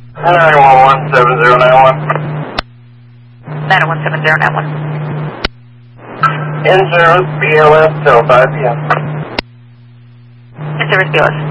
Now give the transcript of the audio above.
9117091. 9017091. In service BLS till 5 p.m. In service BLS.